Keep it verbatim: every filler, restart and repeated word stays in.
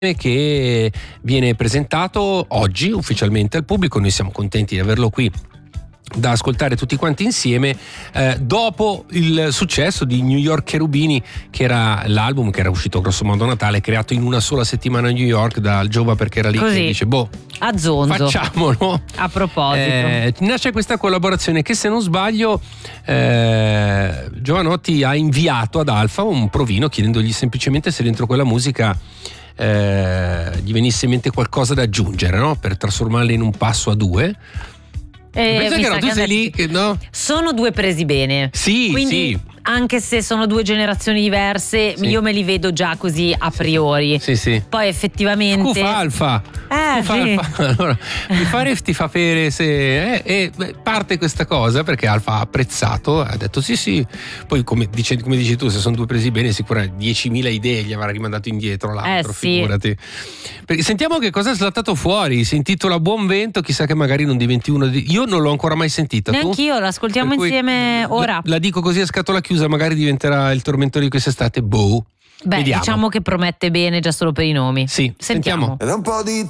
che viene presentato oggi ufficialmente al pubblico. Noi siamo contenti di averlo qui da ascoltare tutti quanti insieme, eh, dopo il successo di New York Cherubini, che era l'album che era uscito grosso modo a Natale, creato in una sola settimana a New York dal Giova, perché era lì Così, che dice boh, a zonzo, facciamolo. a proposito, eh, nasce questa collaborazione che, se non sbaglio, eh, Giovanotti ha inviato ad Alfa un provino chiedendogli semplicemente se dentro quella musica eh, gli venisse in mente qualcosa da aggiungere, no? Per trasformarla in un passo a due. Eh, Pensa che no, tu sei lì che, no? Sono due presi bene. Sì, quindi, sì. Anche se sono due generazioni diverse, Sì. io me li vedo già così a priori. Sì, sì. Poi effettivamente Scufa Alfa. Eh, Scufa sì. Alfa. Allora, mi pare ti fa sapere se eh, eh, beh, parte questa cosa, perché Alfa ha apprezzato, ha detto sì sì. Poi come, dice, come dici tu, se sono due presi bene, sicuramente diecimila idee gli avrà rimandato indietro l'altro, Eh, sì. figurati. Perché sentiamo che cosa è saltato fuori. Si intitola Buon Vento, chissà che magari non diventi uno di... Io non l'ho ancora mai sentita. neanch'io, l'ascoltiamo Per cui insieme ora. La, la dico così a scatola chiusa, magari diventerà il tormentore di quest'estate. Boh. Beh, Vediamo. diciamo che promette bene già solo per i nomi. Sì, Sentiamo. sentiamo. Ed è un po' di